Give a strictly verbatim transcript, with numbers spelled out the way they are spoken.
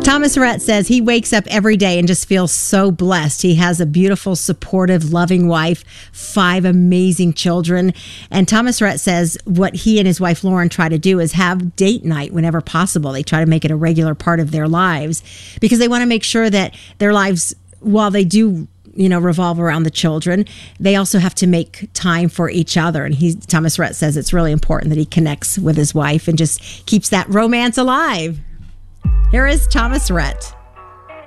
Thomas Rhett says he wakes up every day and just feels so blessed. He has a beautiful, supportive, loving wife, five amazing children. And Thomas Rhett says what he and his wife Lauren try to do is have date night whenever possible. They try to make it a regular part of their lives because they want to make sure that their lives, while they do, you know, revolve around the children, they also have to make time for each other. And he, Thomas Rhett says it's really important that he connects with his wife and just keeps that romance alive. Here is Thomas Rhett.